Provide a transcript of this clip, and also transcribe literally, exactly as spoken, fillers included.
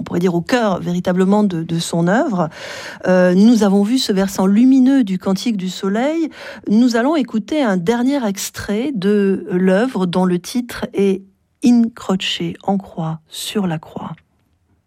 pourrait dire au cœur véritablement de, de son œuvre. Euh, nous avons vu ce versant lumineux du Cantique du Soleil. Nous allons écouter un dernier extrait de l'œuvre dont le titre est In Croce, en croix, sur la croix.